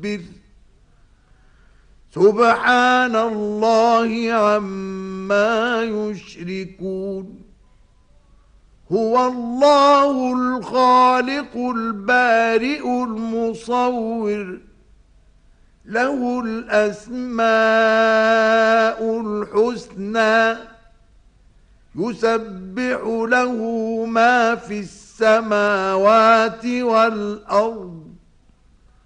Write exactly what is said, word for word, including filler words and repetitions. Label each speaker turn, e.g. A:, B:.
A: مستكبر سبحان الله عما يشركون هو الله الخالق البارئ المصور له الأسماء الحسنى يسبح له ما في السماوات والأرض